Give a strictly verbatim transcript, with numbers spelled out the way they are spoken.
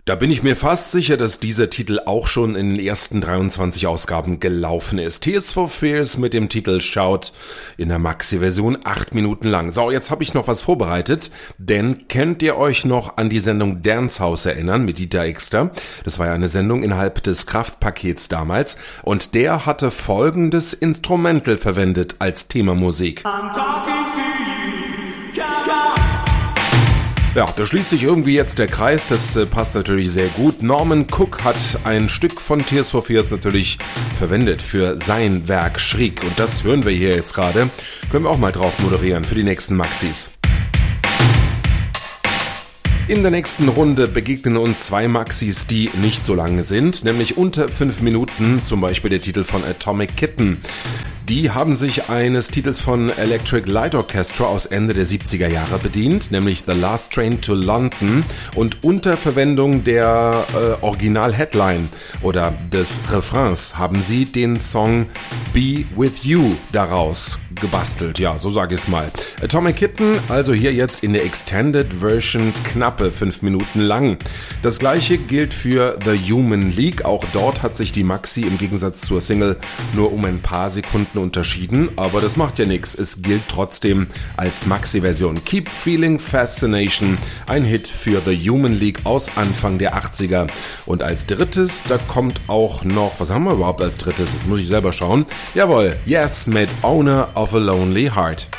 Da bin ich mir fast sicher, dass dieser Titel auch schon in den ersten dreiundzwanzig Ausgaben gelaufen ist. Tears for Fears mit dem Titel Shout in der Maxi-Version, acht Minuten lang. So, jetzt habe ich noch was vorbereitet, denn könnt ihr euch noch an die Sendung Dance House erinnern mit Dieter Exter? Das war ja eine Sendung innerhalb des Kraftpakets damals und der hatte folgendes Instrumental verwendet als Themamusik. I'm talking to you. Go, go. Ja, da schließt sich irgendwie jetzt der Kreis, das äh, passt natürlich sehr gut. Norman Cook hat ein Stück von Tears for Fears natürlich verwendet für sein Werk Shriek und das hören wir hier jetzt gerade. Können wir auch mal drauf moderieren für die nächsten Maxis. In der nächsten Runde begegnen uns zwei Maxis, die nicht so lange sind, nämlich unter fünf Minuten, zum Beispiel der Titel von Atomic Kitten. Die haben sich eines Titels von Electric Light Orchestra aus Ende der siebziger Jahre bedient, nämlich The Last Train to London, und unter Verwendung der äh, Original-Headline oder des Refrains haben sie den Song Be With You daraus gebastelt. Ja, so sage ich es mal. Atomic Kitten, also hier jetzt in der Extended Version, knappe fünf Minuten lang. Das gleiche gilt für The Human League. Auch dort hat sich die Maxi im Gegensatz zur Single nur um ein paar Sekunden unterschieden, aber das macht ja nichts. Es gilt trotzdem als Maxi-Version. Keep Feeling Fascination, ein Hit für The Human League aus Anfang der achtziger. Und als drittes, da kommt auch noch, was haben wir überhaupt als drittes? Das muss ich selber schauen. Jawohl, Yes mit Owner of a Lonely Heart.